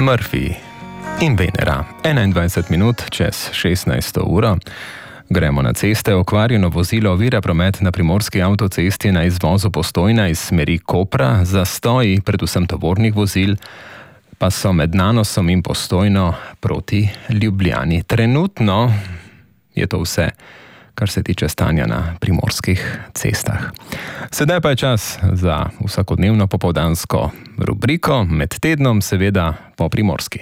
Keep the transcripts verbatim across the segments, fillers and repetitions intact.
Murphy in Venera. enaindvajset minut čez šestnajsto uro. Gremo na ceste. Okvarjeno vozilo ovira promet na primorski avtocesti na izvozu Postojna iz smeri Kopra. Zastoji, predvsem tovornih vozil, pa so med Nanosom in Postojno proti Ljubljani. Trenutno je to vse, kar se tiče stanja na primorskih cestah. Sedaj pa je čas za vsakodnevno popoldansko rubriko, med tednom seveda po primorski.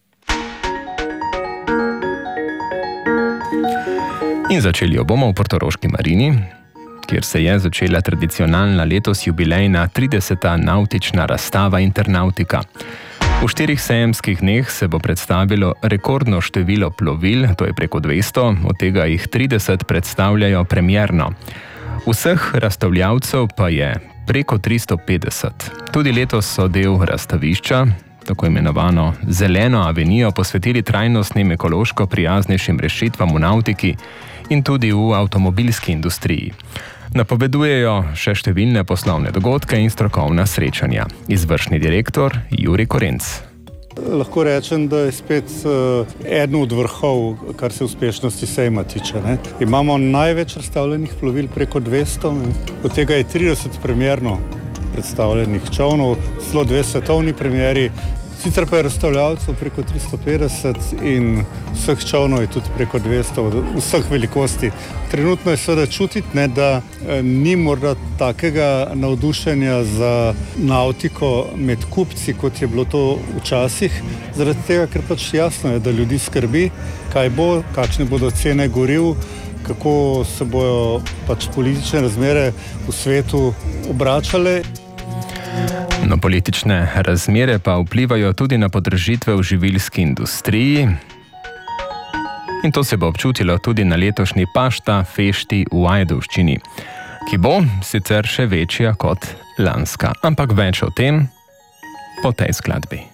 In začeli jo bomo v portoroški marini, kjer se je začela tradicionalna letos jubilejna trideseta navtična razstava Internautika. V štirih sejemskih dneh se bo predstavilo rekordno število plovil, to je preko dvesto, od tega jih trideset predstavljajo premierno. Vseh razstavljavcev pa je preko tristo petdeset. Tudi letos so del razstavišča, tako imenovano Zeleno avenijo, posvetili trajnostnim ekološko prijaznejšim rešitvam v navtiki in tudi v avtomobilski industriji. Napovedujejo še številne poslovne dogodke in strokovna srečanja. Izvršni direktor Jurij Korenc. Lahko rečem, da je spet uh, eden od vrhov, kar se uspešnosti sejma tiče. Ne. Imamo največ razstavljenih plovil, preko dvesto, ne. Od tega je trideset premierno predstavljenih čolnov, celo dve svetovni premieri. Sicer pa je razstavljavcev preko tristo petdeset in vseh čolnov je tudi preko dvesto, vseh velikosti. Trenutno je seveda čutiti, ne, da eh, ni morda takega navdušenja za navtiko med kupci, kot je bilo to včasih, zaradi tega, ker pač jasno je, da ljudi skrbi, kaj bo, kakšne bodo cene goriv, kako se bojo pač politične razmere v svetu obračale. No, politične razmere pa vplivajo tudi na podražitve v živilski industriji. In to se bo občutilo tudi na letošnji Pašta fešti v Ajdovščini, ki bo sicer še večja kot lanska. Ampak več o tem po tej skladbi.